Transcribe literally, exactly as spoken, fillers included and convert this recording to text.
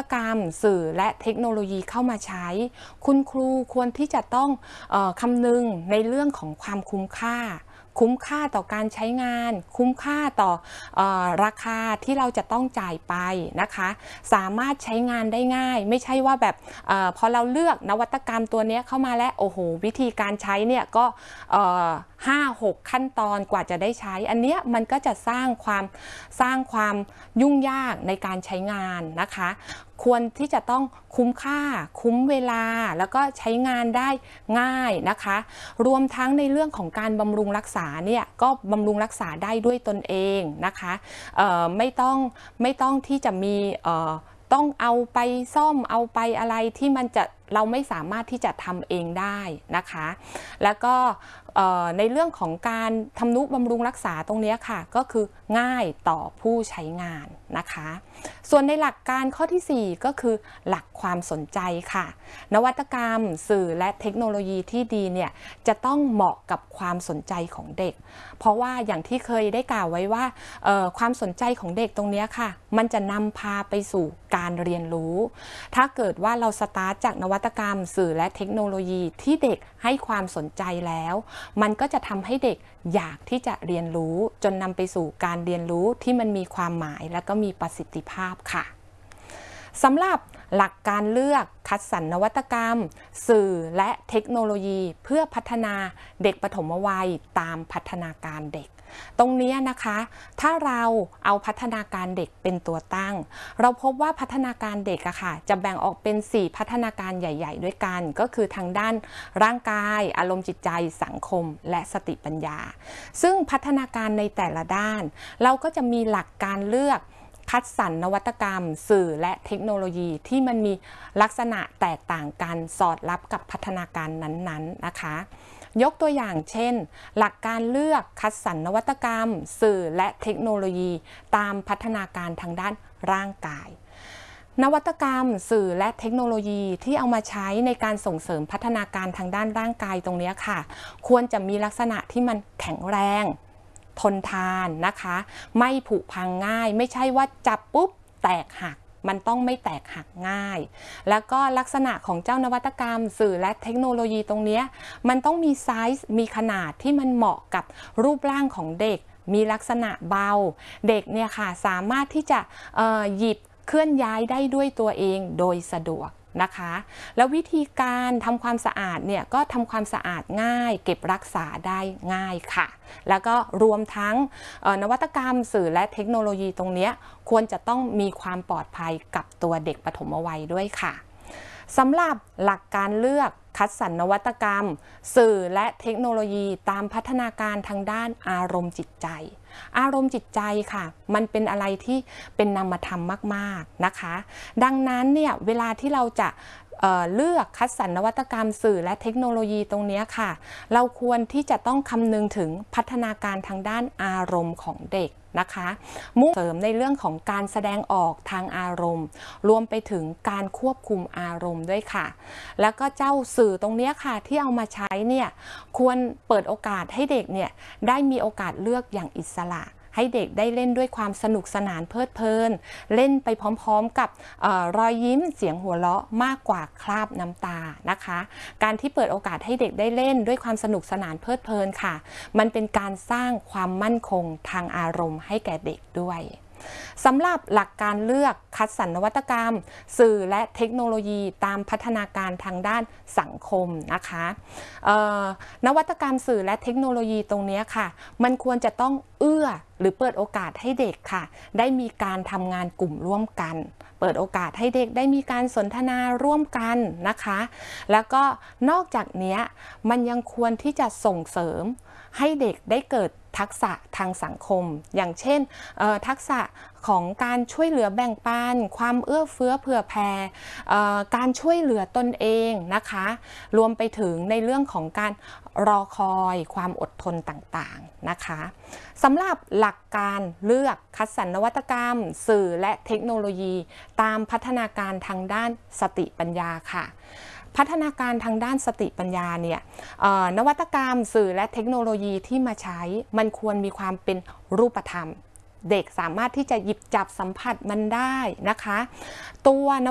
กรรมสื่อและเทคโนโลยีเข้ามาใช้คุณครูควรที่จะต้องเอ่อคำนึงในเรื่องของความคุ้มค่าคุ้มค่าต่อการใช้งานคุ้มค่าต่อเออราคาที่เราจะต้องจ่ายไปนะคะสามารถใช้งานได้ง่ายไม่ใช่ว่าแบบเออพอเราเลือกนวัตกรรมตัวนี้เข้ามาแล้วโอ้โหวิธีการใช้เนี่ยก็ห้าหกขั้นตอนกว่าจะได้ใช้อันเนี้ยมันก็จะสร้างความสร้างความยุ่งยากในการใช้งานนะคะควรที่จะต้องคุ้มค่าคุ้มเวลาแล้วก็ใช้งานได้ง่ายนะคะรวมทั้งในเรื่องของการบำรุงรักษาเนี่ยก็บำรุงรักษาได้ด้วยตนเองนะคะเอ่อไม่ต้องไม่ต้องที่จะมีเอ่อต้องเอาไปซ่อมเอาไปอะไรที่มันจะเราไม่สามารถที่จะทำเองได้นะคะแล้วก็ในเรื่องของการทำนุบำรุงรักษาตรงนี้ค่ะก็คือง่ายต่อผู้ใช้งานนะคะส่วนในหลักการข้อที่สี่ก็คือหลักความสนใจค่ะนวัตกรรมสื่อและเทคโนโลยีที่ดีเนี่ยจะต้องเหมาะกับความสนใจของเด็กเพราะว่าอย่างที่เคยได้กล่าวไว้ว่าความสนใจของเด็กตรงนี้ค่ะมันจะนำพาไปสู่การเรียนรู้ถ้าเกิดว่าเราสตาร์ทจากนวัตกรรมสื่อและเทคโนโลยีที่เด็กให้ความสนใจแล้วมันก็จะทำให้เด็กอยากที่จะเรียนรู้จนนำไปสู่การเรียนรู้ที่มันมีความหมายและก็มีประสิทธิภาพค่ะสำหรับหลักการเลือกคัดสรรนวัตกรรมสื่อและเทคโนโลยีเพื่อพัฒนาเด็กปฐมวัยตามพัฒนาการเด็กตรงนี้นะคะถ้าเราเอาพัฒนาการเด็กเป็นตัวตั้งเราพบว่าพัฒนาการเด็กอะค่ะจะแบ่งออกเป็นสี่พัฒนาการใหญ่ๆด้วยกันก็คือทางด้านร่างกายอารมณ์จิตใจสังคมและสติปัญญาซึ่งพัฒนาการในแต่ละด้านเราก็จะมีหลักการเลือกคัดสรรนวัตกรรมสื่อและเทคโนโลยีที่มันมีลักษณะแตกต่างกันสอดรับกับพัฒนาการนั้นๆนะคะยกตัวอย่างเช่นหลักการเลือกคัดสรรนวัตกรรมสื่อและเทคโนโลยีตามพัฒนาการทางด้านร่างกายนวัตกรรมสื่อและเทคโนโลยีที่เอามาใช้ในการส่งเสริมพัฒนาการทางด้านร่างกายตรงนี้ค่ะควรจะมีลักษณะที่มันแข็งแรงทนทานนะคะไม่ผุพังง่ายไม่ใช่ว่าจับปุ๊บแตกหักมันต้องไม่แตกหักง่ายแล้วก็ลักษณะของเจ้านวัตกรรมสื่อและเทคโนโลยีตรงนี้มันต้องมีไซส์มีขนาดที่มันเหมาะกับรูปร่างของเด็กมีลักษณะเบาเด็กเนี่ยค่ะสามารถที่จะหยิบเคลื่อนย้ายได้ด้วยตัวเองโดยสะดวกนะคะแล้ววิธีการทำความสะอาดเนี่ยก็ทำความสะอาดง่ายเก็บรักษาได้ง่ายค่ะแล้วก็รวมทั้งนวัตกรรมสื่อและเทคโนโลยีตรงนี้ควรจะต้องมีความปลอดภัยกับตัวเด็กปฐมวัยด้วยค่ะสำหรับหลักการเลือกคัดสรรนวัตกรรมสื่อและเทคโนโลยีตามพัฒนาการทางด้านอารมณ์จิตใจอารมณ์จิตใจค่ะมันเป็นอะไรที่เป็นนามธรรมมากๆนะคะดังนั้นเนี่ยเวลาที่เราจะเอ่อเลือกคัดสรรนวัตกรรมสื่อและเทคโนโลยีตรงนี้ค่ะเราควรที่จะต้องคำนึงถึงพัฒนาการทางด้านอารมณ์ของเด็กนะคะมุ่งเสริมในเรื่องของการแสดงออกทางอารมณ์รวมไปถึงการควบคุมอารมณ์ด้วยค่ะแล้วก็เจ้าสื่อตรงนี้ค่ะที่เอามาใช้เนี่ยควรเปิดโอกาสให้เด็กเนี่ยได้มีโอกาสเลือกอย่างอิสระให้เด็กได้เล่นด้วยความสนุกสนานเพลิดเพลินเล่นไปพร้อมๆกับออรอยยิ้มเสียงหัวเราะมากกว่าคราบน้ำตานะคะการที่เปิดโอกาสให้เด็กได้เล่นด้วยความสนุกสนานเพลิดเพลินค่ะมันเป็นการสร้างความมั่นคงทางอารมณ์ให้แก่เด็กด้วยสำหรับหลักการเลือกคัดสรรนวัตกรรมสื่อและเทคโนโลยีตามพัฒนาการทางด้านสังคมนะคะนวัตกรรมสื่อและเทคโนโลยีตรงนี้ค่ะมันควรจะต้องเอื้อหรือเปิดโอกาสให้เด็กค่ะได้มีการทำงานกลุ่มร่วมกันเปิดโอกาสให้เด็กได้มีการสนทนาร่วมกันนะคะแล้วก็นอกจากนี้มันยังควรที่จะส่งเสริมให้เด็กได้เกิดทักษะทางสังคมอย่างเช่นทักษะของการช่วยเหลือแบ่งปันความเอื้อเฟื้อเผื่อแผ่การช่วยเหลือตนเองนะคะรวมไปถึงในเรื่องของการรอคอยความอดทนต่างๆนะคะสำหรับหลักการเลือกคัดสรรนวัตกรรมสื่อและเทคโนโลยีตามพัฒนาการทางด้านสติปัญญาค่ะพัฒนาการทางด้านสติปัญญาเนี่ยนวัตกรรมสื่อและเทคโนโลยีที่มาใช้มันควรมีความเป็นรูปธรรมเด็กสามารถที่จะหยิบจับสัมผัสมันได้นะคะตัว